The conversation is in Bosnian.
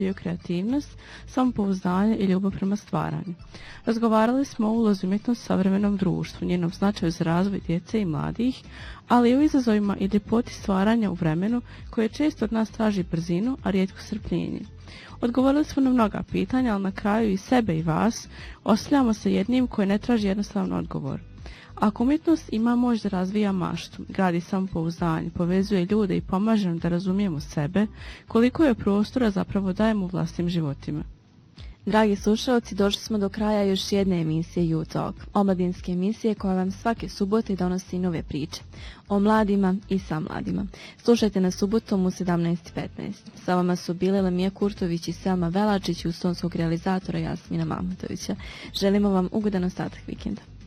kreativnost, samopouzdanje i ljubav prema stvaranju. Razgovarali smo o ulozi umjetnosti u savremenom društvu, njenom značaju za razvoj djece i mladih, ali i o izazovima i ljepoti stvaranja u vremenu koje često od nas traži brzinu, a rijetko strpljenje. Odgovorili smo na mnoga pitanja, ali na kraju i sebe i vas oslanjamo se jednim koje ne traži jednostavan odgovor. Ako umjetnost ima moć da razvija maštu, gradi samopouzdanje, povezuje ljude i pomaže nam da razumijemo sebe, koliko je prostora zapravo dajemo u vlastnim životima. Dragi slušalci, došli smo do kraja još jedne emisije You Talk, omladinske emisije koja vam svake subote donosi nove priče o mladima i sa mladima. Slušajte nas subotom u 17:15. Sa vama su bile Lemija Kurtović i Selma Velačić uz tonskog realizatora Jasmina Mahmutovića. Želimo vam ugodan ostatak vikenda.